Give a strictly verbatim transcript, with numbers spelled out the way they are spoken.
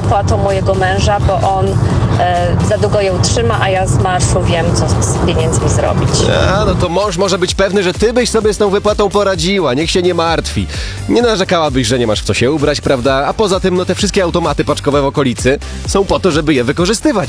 wypłatą mojego męża, bo on e, za długo ją trzyma, a ja z marszu wiem, co z pieniędzmi zrobić. A, no to mąż może być pewny, że ty byś sobie z tą wypłatą poradziła. Niech się nie martwi. Nie narzekałabyś, że nie masz w co się ubrać, prawda? A poza tym, no te wszystkie automaty paczkowe w okolicy są po to, żeby je wykorzystywać.